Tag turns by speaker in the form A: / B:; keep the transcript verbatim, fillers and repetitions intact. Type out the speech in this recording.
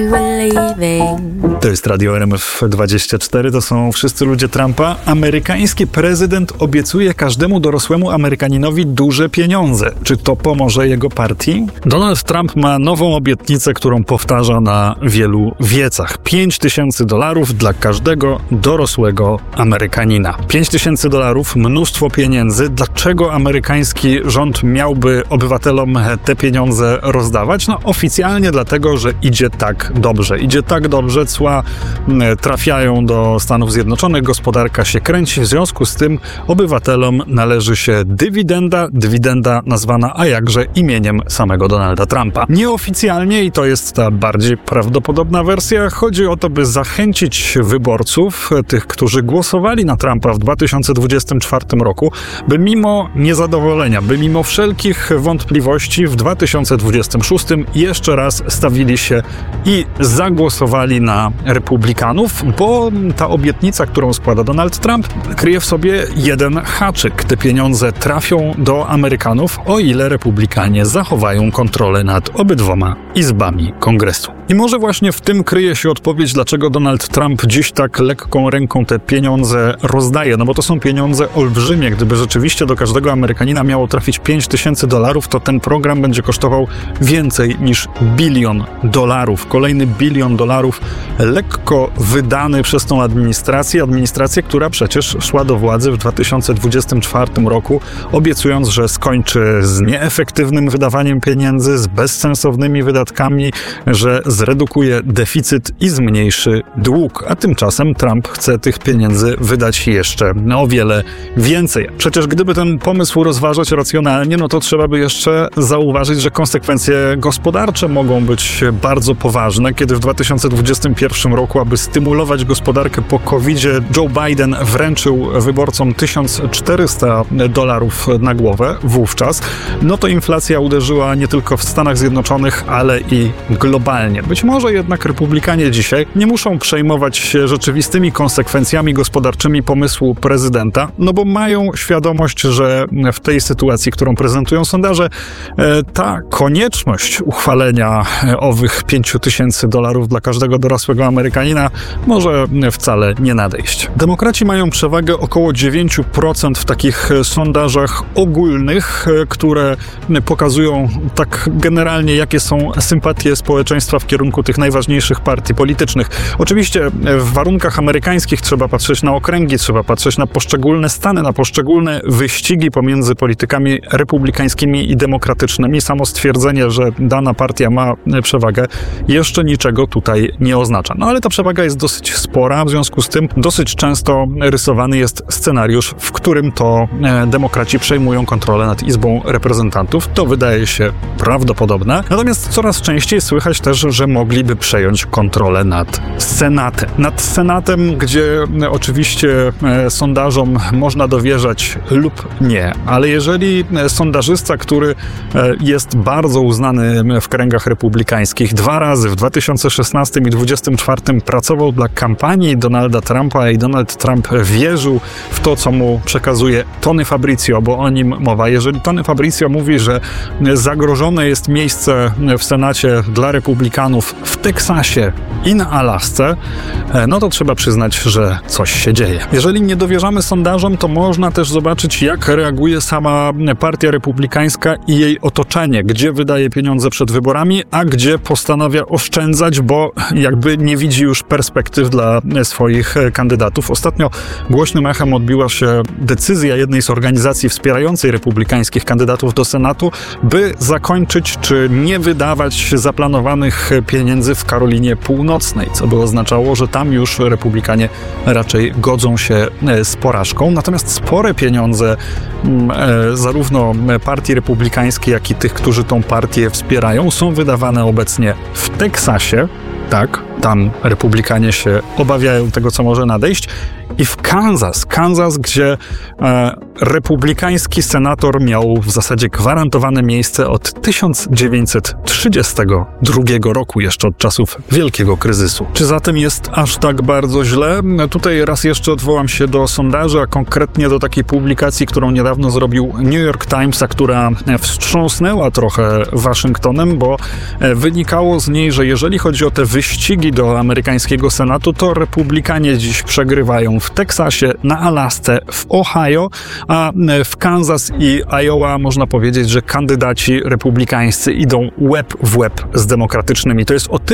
A: we're leaving.
B: To jest Radio R M F dwadzieścia cztery, to są wszyscy ludzie Trumpa. Amerykański prezydent obiecuje każdemu dorosłemu Amerykaninowi duże pieniądze. Czy to pomoże jego partii? Donald Trump ma nową obietnicę, którą powtarza na wielu wiecach. pięć tysięcy dolarów dla każdego dorosłego Amerykanina. pięć tysięcy dolarów, mnóstwo pieniędzy. Dlaczego amerykański rząd miałby obywatelom te pieniądze rozdawać? No oficjalnie dlatego, że idzie tak dobrze. Idzie tak dobrze, cła trafiają do Stanów Zjednoczonych, gospodarka się kręci, w związku z tym obywatelom należy się dywidenda, dywidenda nazwana a jakże imieniem samego Donalda Trumpa. Nieoficjalnie, i to jest ta bardziej prawdopodobna wersja, chodzi o to, by zachęcić wyborców, tych, którzy głosowali na Trumpa w dwa tysiące dwudziestym czwartym roku, by mimo niezadowolenia, by mimo wszelkich wątpliwości w dwa tysiące dwudziestym szóstym jeszcze raz stawili się i zagłosowali na Republikanów, bo ta obietnica, którą składa Donald Trump, kryje w sobie jeden haczyk. Te pieniądze trafią do Amerykanów, o ile Republikanie zachowają kontrolę nad obydwoma izbami Kongresu. I może właśnie w tym kryje się odpowiedź, dlaczego Donald Trump dziś tak lekką ręką te pieniądze rozdaje. No bo to są pieniądze olbrzymie. Gdyby rzeczywiście do każdego Amerykanina miało trafić pięć tysięcy dolarów, to ten program będzie kosztował więcej niż bilion dolarów. Kolejny bilion dolarów lekko wydany przez tą administrację. Administrację, która przecież szła do władzy w dwa tysiące dwudziestym czwartym roku, obiecując, że skończy z nieefektywnym wydawaniem pieniędzy, z bezsensownymi wydatkami, że zredukuje deficyt i zmniejszy dług. A tymczasem Trump chce tych pieniędzy wydać jeszcze o wiele więcej. Przecież gdyby ten pomysł rozważać racjonalnie, no to trzeba by jeszcze zauważyć, że konsekwencje gospodarcze mogą być bardzo poważne. Kiedy w dwa tysiące dwudziestym pierwszym roku, aby stymulować gospodarkę po kowidzie, Joe Biden wręczył wyborcom tysiąc czterysta dolarów na głowę wówczas, no to inflacja uderzyła nie tylko w Stanach Zjednoczonych, ale i globalnie. Być może jednak republikanie dzisiaj nie muszą przejmować się rzeczywistymi konsekwencjami gospodarczymi pomysłu prezydenta, no bo mają świadomość, że w tej sytuacji, którą prezentują sondaże, ta konieczność uchwalenia owych pięciu tysięcy dolarów dla każdego dorosłego Amerykanina może wcale nie nadejść. Demokraci mają przewagę około dziewięć procent w takich sondażach ogólnych, które pokazują tak generalnie, jakie są sympatie społeczeństwa w kierunku tych najważniejszych partii politycznych. Oczywiście w warunkach amerykańskich trzeba patrzeć na okręgi, trzeba patrzeć na poszczególne stany, na poszczególne wyścigi pomiędzy politykami republikańskimi i demokratycznymi. Samo stwierdzenie, że dana partia ma przewagę, jeszcze niczego tutaj nie oznacza. No ale ta przewaga jest dosyć spora, w związku z tym dosyć często rysowany jest scenariusz, w którym to demokraci przejmują kontrolę nad Izbą Reprezentantów. To wydaje się prawdopodobne. Natomiast coraz częściej słychać też, że mogliby przejąć kontrolę nad Senatem. Nad Senatem, gdzie oczywiście sondażom można dowierzać lub nie, ale jeżeli sondażysta, który jest bardzo uznany w kręgach republikańskich, dwa razy w dwa tysiące szesnastym i dwudziestym czwartym pracował dla kampanii Donalda Trumpa i Donald Trump wierzył w to, co mu przekazuje Tony Fabrizio, bo o nim mowa. Jeżeli Tony Fabrizio mówi, że zagrożone jest miejsce w Senacie dla republikanów w Teksasie i na Alasce, no to trzeba przyznać, że coś się dzieje. Jeżeli nie dowierzamy sondażom, to można też zobaczyć, jak reaguje sama partia republikańska i jej otoczenie, gdzie wydaje pieniądze przed wyborami, a gdzie postanawia oszczędzać, bo jakby nie widzi już perspektyw dla swoich kandydatów. Ostatnio głośnym echem odbiła się decyzja jednej z organizacji wspierającej republikańskich kandydatów do Senatu, by zakończyć czy nie wydawać zaplanowanych pieniędzy w Karolinie Północnej, co by oznaczało, że tam już republikanie raczej godzą się z porażką. Natomiast spore pieniądze zarówno partii republikańskiej, jak i tych, którzy tą partię wspierają, są wydawane obecnie w Teksasie. Tak, tam republikanie się obawiają tego, co może nadejść. i w Kansas. Kansas, gdzie e, republikański senator miał w zasadzie gwarantowane miejsce od tysiąc dziewięćset trzydziestego drugiego roku, jeszcze od czasów wielkiego kryzysu. Czy zatem jest aż tak bardzo źle? Tutaj raz jeszcze odwołam się do sondaży, a konkretnie do takiej publikacji, którą niedawno zrobił New York Times, a która wstrząsnęła trochę Waszyngtonem, bo wynikało z niej, że jeżeli chodzi o te wyścigi do amerykańskiego Senatu, to republikanie dziś przegrywają w Teksasie, na Alasce, w Ohio, a w Kansas i Iowa można powiedzieć, że kandydaci republikańscy idą łeb w łeb z demokratycznymi. To jest o tyle